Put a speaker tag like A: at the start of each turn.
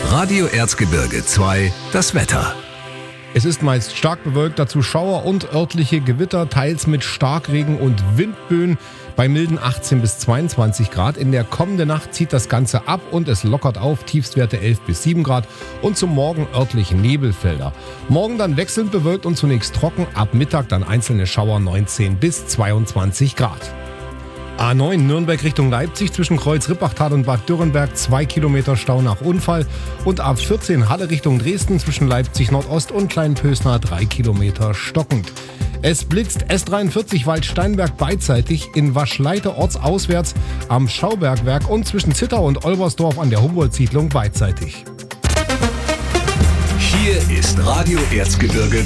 A: Radio Erzgebirge 2, das Wetter.
B: Es ist meist stark bewölkt, dazu Schauer und örtliche Gewitter, teils mit Starkregen und Windböen bei milden 18 bis 22 Grad. In der kommenden Nacht zieht das Ganze ab und es lockert auf, Tiefstwerte 11 bis 7 Grad und zum Morgen örtliche Nebelfelder. Morgen dann wechselnd bewölkt und zunächst trocken, ab Mittag dann einzelne Schauer 19 bis 22 Grad. A9 Nürnberg Richtung Leipzig zwischen Kreuz-Rippachtal und Bad Dürrenberg 2 Kilometer Stau nach Unfall und A14 Halle Richtung Dresden zwischen Leipzig Nordost und Kleinpösner 3 Kilometer stockend. Es blitzt S43 Waldsteinberg beidseitig in Waschleite ortsauswärts am Schaubergwerk und zwischen Zittau und Olbersdorf an der Humboldt-Siedlung beidseitig.
A: Hier ist Radio Erzgebirge